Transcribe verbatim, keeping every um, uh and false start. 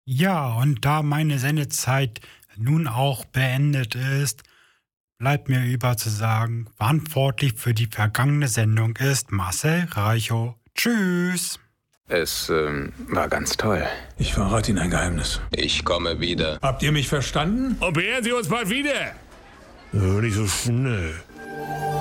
Ja, und da meine Sendezeit nun auch beendet ist, bleibt mir über zu sagen, verantwortlich für die vergangene Sendung ist Marcel Reichow. Tschüss. Es ähm, war ganz toll. Ich verrate Ihnen ein Geheimnis. Ich komme wieder. Habt ihr mich verstanden? Und beehren Sie uns bald wieder. Oh, nicht so schnell.